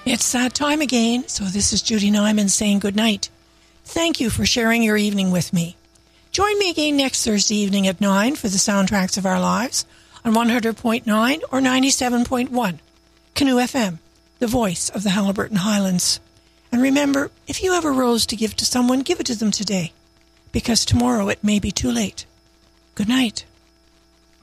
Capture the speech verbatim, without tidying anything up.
It's that time again, so this is Judy Nyman saying good night. Thank you for sharing your evening with me. Join me again next Thursday evening at nine for the Soundtracks of Our Lives on one hundred point nine or ninety-seven point one. Canoe F M, the voice of the Halliburton Highlands. And remember, if you have a rose to give to someone, give it to them today, because tomorrow it may be too late. Good night.